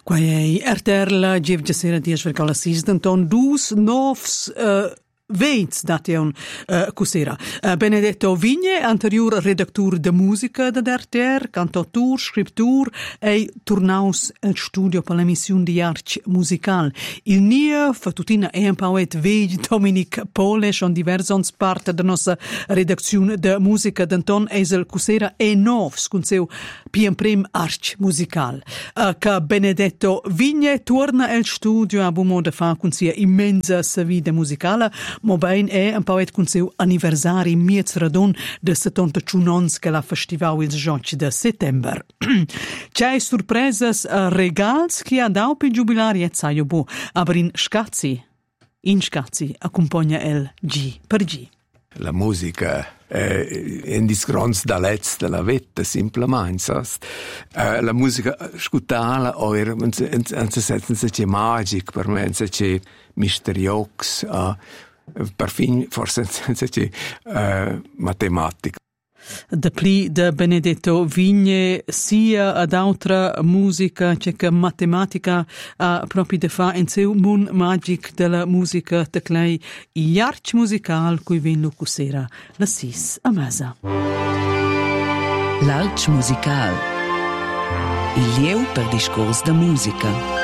Quai RTL Giev Gesera Dias vercal assisten ton dus novs Veits dat è un cosera. Benedetto Vigne, anterior redactur de musica da RTR, cantautor, scriptur e turnaus al studio per l'emissione di arte musical. Il nia fatutina è un poet veg Dominic Poles on diversons parte da nostra redazione de musica d'Anton Esel cosera e novs con seu pien prim arte musical. Che Benedetto Vigne torna al studio a buon modo fa con sia immensa sa vita musicale. Mobain è un poet con seu anniversari miez radon de 75 ans che la festival il 18 de settember. C'è sorpresas regals che ha dau per giubilari et saio bo, aber in Scazzi accompagna el G per G. La musica in disgrons da letz de la vetta simplement la musica scutala o era c'è magic per me c'è misterios perfin forse c'è matematica. De pli de Benedetto Vigne sia ad altra musica c'è che matematica proprio de fa in seu mun magic della musica de clay iarch musical cui venu cusera la sis a mesa. L'Arch musical. Il lieu per discors de musica.